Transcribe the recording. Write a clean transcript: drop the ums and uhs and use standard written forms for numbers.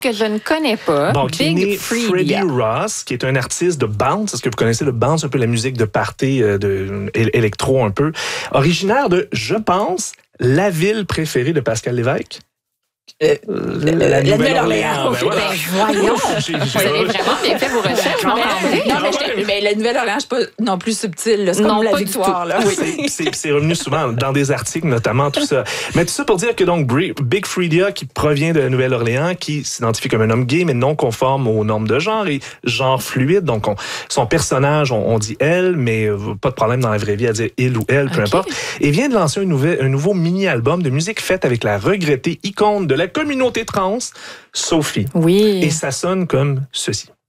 que je ne connais pas. Bon, qui est né Freddie Freddie Ross, qui est un artiste de bounce. Est-ce que vous connaissez le bounce, un peu la musique de party, électro un peu? Originaire de, je pense, la ville préférée de Pascal Lévesque. La Nouvelle-Orléans. Ben voilà. Voyons. Vous avez vraiment bien fait vos recherches. Mais la Nouvelle-Orléans, je suis pas non plus subtile. Là. C'est comme la victoire. Là. Oui. C'est revenu souvent dans des articles, notamment, tout ça. Mais tout ça pour dire que donc Big Freedia, qui provient de la Nouvelle-Orléans, qui s'identifie comme un homme gay, mais non conforme aux normes de genre et genre fluide. Donc, son personnage, on dit elle, mais pas de problème dans la vraie vie à dire il ou elle, peu importe. Et vient de lancer un nouveau mini-album de musique faite avec la regrettée icône de la communauté trans, Sophie. Oui. Et ça sonne comme ceci.